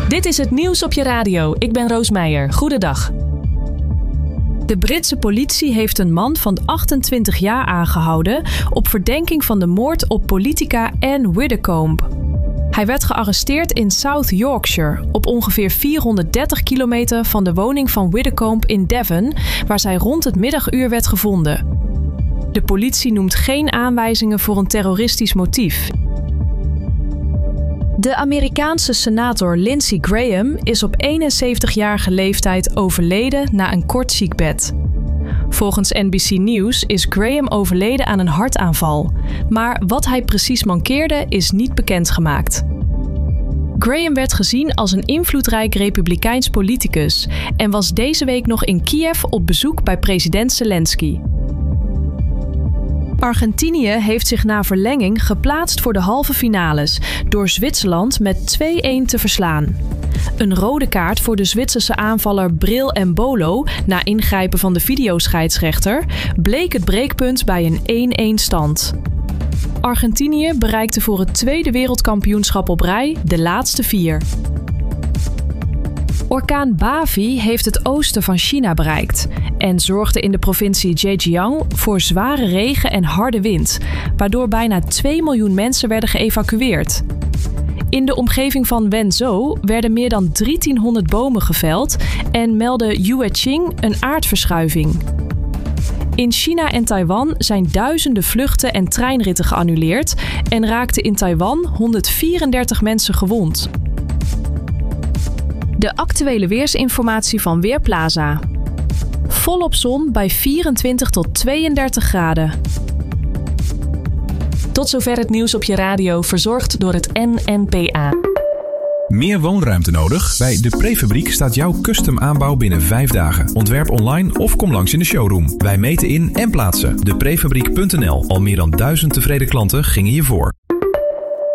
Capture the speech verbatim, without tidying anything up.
Dit is het nieuws op je radio. Ik ben Roos Meijer. Goedendag. De Britse politie heeft een man van achtentwintig jaar aangehouden op verdenking van de moord op politica Anne Widdecombe. Hij werd gearresteerd in South Yorkshire, op ongeveer vierhonderddertig kilometer van de woning van Widdecombe in Devon, waar zij rond het middaguur werd gevonden. De politie noemt geen aanwijzingen voor een terroristisch motief. De Amerikaanse senator Lindsey Graham is op eenenzeventigjarige leeftijd overleden na een kort ziekbed. Volgens N B C News is Graham overleden aan een hartaanval, maar wat hij precies mankeerde is niet bekendgemaakt. Graham werd gezien als een invloedrijk republikeins politicus en was deze week nog in Kiev op bezoek bij president Zelensky. Argentinië heeft zich na verlenging geplaatst voor de halve finales door Zwitserland met twee-een te verslaan. Een rode kaart voor de Zwitserse aanvaller Bril Embolo na ingrijpen van de videoscheidsrechter bleek het breekpunt bij een één-één stand. Argentinië bereikte voor het tweede wereldkampioenschap op rij de laatste vier. Orkaan Bavi heeft het oosten van China bereikt en zorgde in de provincie Zhejiang voor zware regen en harde wind, waardoor bijna twee miljoen mensen werden geëvacueerd. In de omgeving van Wenzhou werden meer dan drieëntienhonderd bomen geveld en meldde Yueqing een aardverschuiving. In China en Taiwan zijn duizenden vluchten en treinritten geannuleerd en raakten in Taiwan honderdvierendertig mensen gewond. De actuele weersinformatie van Weerplaza. Volop zon bij vierentwintig tot tweeëndertig graden. Tot zover het nieuws op je radio, verzorgd door het N N P A. Meer woonruimte nodig? Bij De Prefabriek staat jouw custom aanbouw binnen vijf dagen. Ontwerp online of kom langs in de showroom. Wij meten in en plaatsen. de prefabriek punt n l. Al meer dan duizend tevreden klanten gingen hiervoor.